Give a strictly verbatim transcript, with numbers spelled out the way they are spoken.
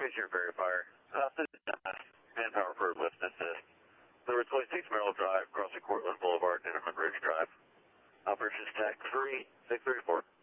Commissioner Verifier. Uh, manpower for lift assist. Number twenty-six Merrill Drive, crossing Cortland Boulevard, Interman Ridge Drive. Operations Tech three six three four.